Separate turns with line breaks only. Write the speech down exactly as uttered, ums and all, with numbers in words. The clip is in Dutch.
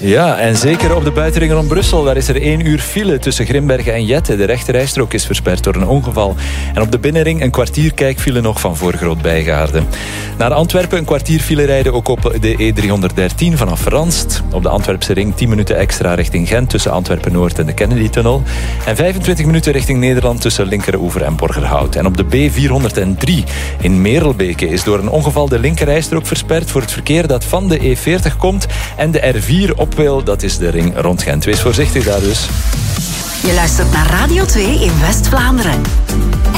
Ja, en zeker op de buitenring rond Brussel. Daar is er één uur file tussen Grimbergen en Jette. De rechterrijstrook is versperd door een ongeval. En op de binnenring een kwartier kijkfile nog van voor Groot-Bijgaarde. Naar Antwerpen een kwartier file rijden ook op de E driehonderddertien vanaf Ranst. Op de Antwerpse ring tien minuten extra richting Gent tussen Antwerpen-Noord en de Kennedy-tunnel. En vijfentwintig minuten richting Nederland tussen Linkeroever en Borgerhout. En op de B vierhonderddrie in Merelbeke is door een ongeval de linkerrijstrook versperd voor het verkeer dat van de E veertig komt en de R vier op wil. Dat is de ring rond Gent. Wees voorzichtig daar dus.
Je luistert naar Radio twee in West-Vlaanderen.